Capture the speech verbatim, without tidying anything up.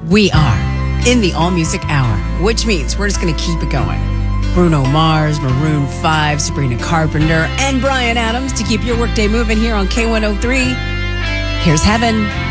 We are in the All Music Hour, which means we're just going to keep it going. Bruno Mars, Maroon five, Sabrina Carpenter, and Bryan Adams to keep your workday moving here on K one oh three. Here's Heaven.